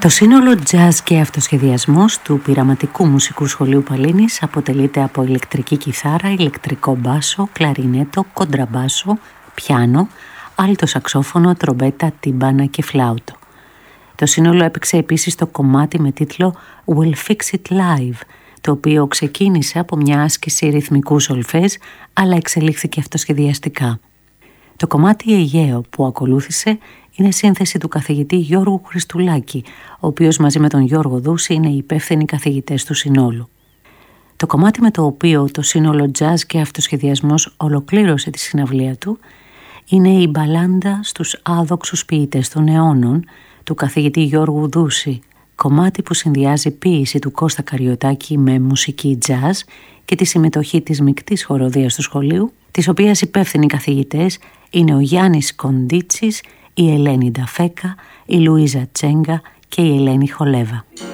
Το σύνολο jazz και αυτοσχεδιασμός του πειραματικού μουσικού σχολείου Παλίνης αποτελείται από ηλεκτρική κιθάρα, ηλεκτρικό μπάσο, κλαρινέτο, κοντραμπάσο, πιάνο, άλτο σαξόφωνο, τρομπέτα, τύμπανα και φλάουτο. Το σύνολο έπαιξε επίσης το κομμάτι με τίτλο We'll Fix It Live, το οποίο ξεκίνησε από μια άσκηση ρυθμικού σολφές, αλλά εξελίχθηκε αυτοσχεδιαστικά. Το κομμάτι Αιγαίο που ακολούθησε είναι σύνθεση του καθηγητή Γιώργου Χριστουλάκη, ο οποίος μαζί με τον Γιώργο Δούση είναι οι υπεύθυνοι καθηγητές του συνόλου. Το κομμάτι με το οποίο το σύνολο jazz και αυτοσχεδιασμός ολοκλήρωσε τη συναυλία του είναι η μπαλάντα στους άδοξους ποιητές των αιώνων του καθηγητή Γιώργου Δούση, κομμάτι που συνδυάζει ποίηση του Κώστα Καριωτάκη με μουσική jazz και τη συμμετοχή της μεικτής χοροδίας του σχολείου, της οποίας υπεύθυνοι καθηγητές είναι ο Γιάννης Κοντίτσης, η Ελένη Νταφέκα, η Λουίζα Τσέγκα και η Ελένη Χολέβα.